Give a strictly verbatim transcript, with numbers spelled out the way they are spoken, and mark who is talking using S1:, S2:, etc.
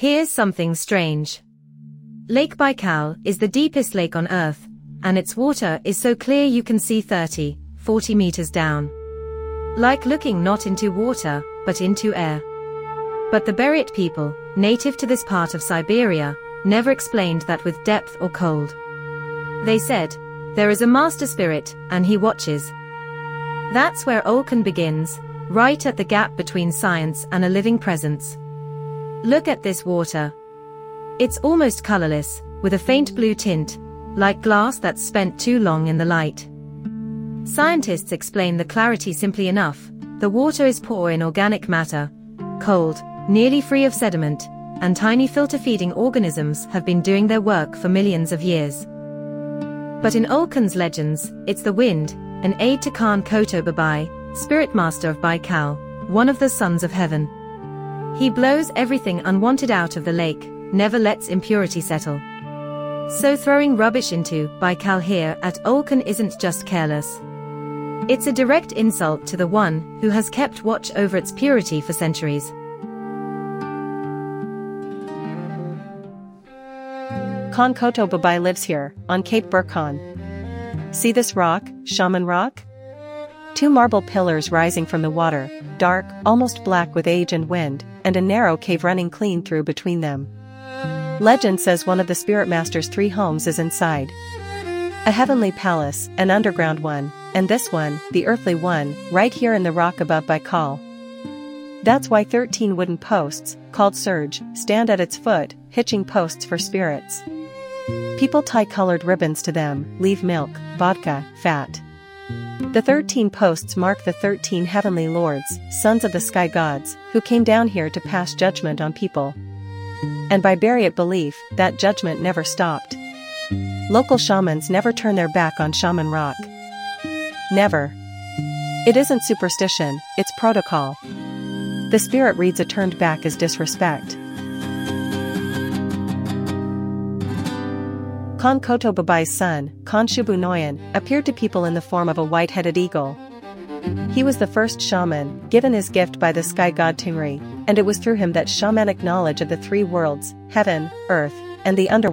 S1: Here's something strange. Lake Baikal is the deepest lake on Earth, and its water is so clear you can see thirty, forty meters down. Like looking not into water, but into air. But the Buryat people, native to this part of Siberia, never explained that with depth or cold. They said, there is a master spirit, and he watches. That's where Olkhon begins, right at the gap between science and a living presence. Look at this water. It's almost colorless, with a faint blue tint, like glass that's spent too long in the light. Scientists explain the clarity simply enough. The water is poor in organic matter, cold, nearly free of sediment, and tiny filter-feeding organisms have been doing their work for millions of years. But in Olkhon's legends, it's the wind, an aide to Khan Koto Babai, spirit master of Baikal, one of the sons of heaven. He blows everything unwanted out of the lake, never lets impurity settle. So throwing rubbish into Baikal here at Olkhon isn't just careless. It's a direct insult to the one who has kept watch over its purity for centuries.
S2: Khan Koto Babai lives here, on Cape Burkhan. See this rock, Shaman Rock? Two marble pillars rising from the water, dark, almost black with age and wind, and a narrow cave running clean through between them. Legend says one of the spirit master's three homes is inside. A heavenly palace, an underground one, and this one, the earthly one, right here in the rock above Baikal. That's why thirteen wooden posts, called surge, stand at its foot, hitching posts for spirits. People tie colored ribbons to them, leave milk, vodka, fat. The thirteen posts mark the thirteen heavenly lords, sons of the sky gods, who came down here to pass judgment on people. And by Buryat belief, that judgment never stopped. Local shamans never turn their back on Shaman Rock. Never. It isn't superstition, it's protocol. The spirit reads a turned back as disrespect. Khan Koto Babai's son, Khan Shubu Noyan, appeared to people in the form of a white-headed eagle. He was the first shaman, given his gift by the sky god Tungri, and it was through him that shamanic knowledge of the three worlds, heaven, earth, and the underworld,